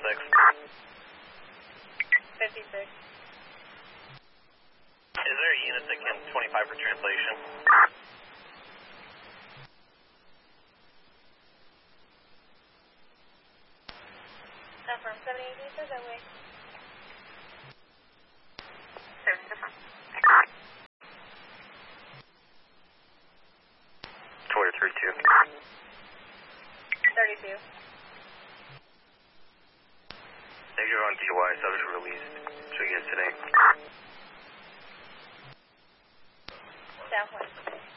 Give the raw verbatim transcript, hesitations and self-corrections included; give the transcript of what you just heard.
fifty-six. fifty-six. Is there a unit that can twenty-five for translation? Confirm seven eighty, so that way. Toyota thirty-two. thirty-two. Negative on D U I, subject released. Should we get today? Southwest.